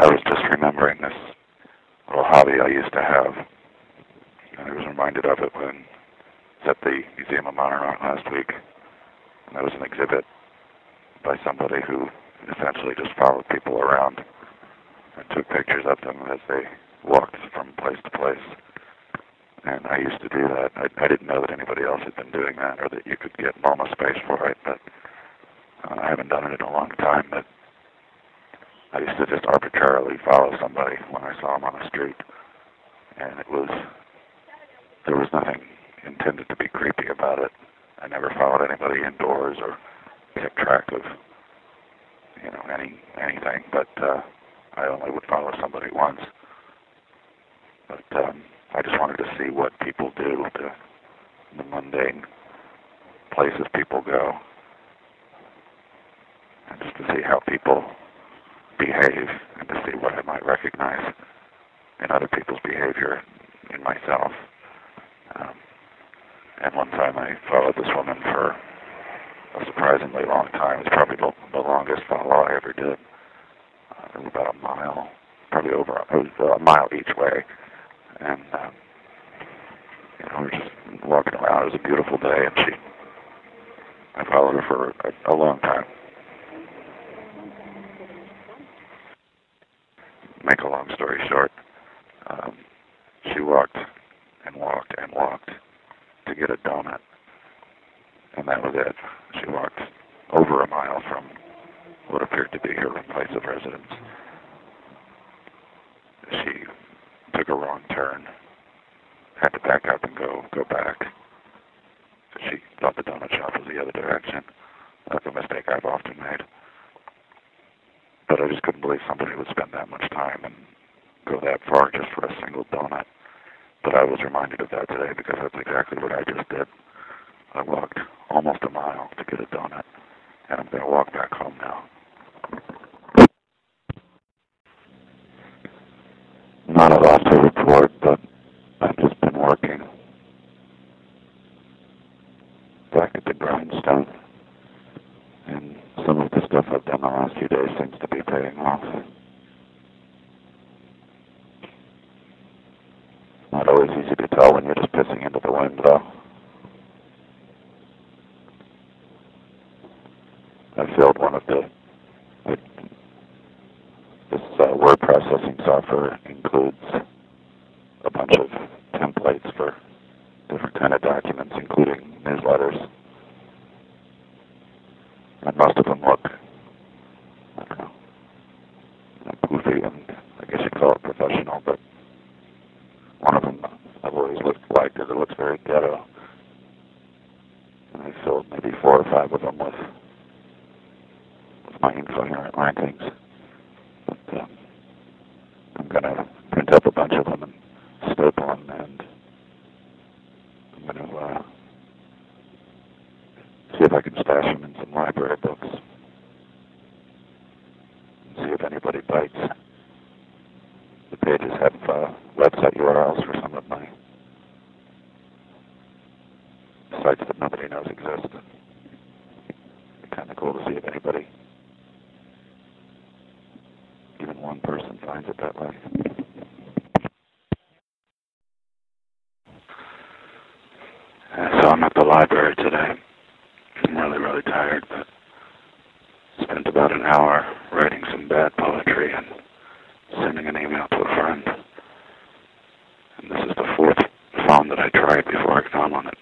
I was just remembering this little hobby I used to have, and I was reminded of it when I was at the Museum of Modern Art last week, and there was an exhibit by somebody who essentially just followed people around and took pictures of them as they walked from place to place. And I used to do that. I didn't know that anybody else had been doing that or that you could get MoMA space for it, but I haven't done it in a long time. But I used to just arbitrarily follow somebody when I saw them on the street, and there was nothing intended to be creepy about it. I never followed anybody indoors or kept track of, anything, but I only would follow somebody once. But I just wanted to see what people do, the mundane places people go, and just to see how people behave and to see what I might recognize in other people's behavior in myself. And one time I followed this woman for a surprisingly long time. It was probably the longest follow I ever did. It was about a mile, probably over. It was a mile each way, and we were just walking around. It was a beautiful day, and I followed her for a long time. Make a long story short, she walked and walked and walked to get a donut, and that was it. She walked over a mile from what appeared to be her place of residence. She took a wrong turn, had to back up and go back. She thought the donut shop was the other direction. That's a mistake I've often made. But I just couldn't believe somebody would spend that much time and go that far just for a single donut. But I was reminded of that today because that's exactly what I just did. I walked almost a mile to get a donut, and I'm going to walk back home now. Not a lot to report, but I've just been working back at the grindstone, and some of the stuff I've done the last few days seems to be paying off. Not always easy to tell when you're just pissing into the wind, though. I filled one of this word processing software includes a bunch of templates for different kind of documents, including newsletters. And most of them look, I don't know, goofy, and I guess you'd call it professional, but one of them I've always liked because it looks very ghetto. And I filled maybe 4 or 5 of them with my incoherent rantings. But I'm going to print up a bunch of them and staple them, and I'm going to see if I can stash them in some library books and see if anybody bites. The pages have website URLs for some of my sites that nobody knows exist. It's kind of cool to see if anybody, even one person, finds it that way. So I'm at the library today. I'm really, really tired, but spent about an hour writing some bad poetry and sending an email to a friend. And this is the 4th phone that I tried before I found one that